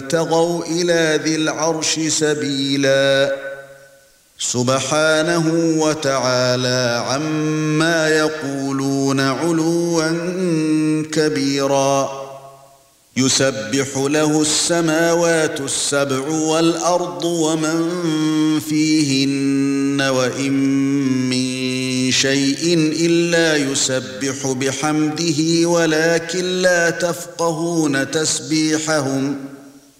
ابتغوا إلى ذي العرش سبيلا سبحانه وتعالى عما يقولون علوا كبيرا يسبح له السماوات السبع والأرض ومن فيهن وإن من شيء إلا يسبح بحمده ولكن لا تفقهون تسبيحهم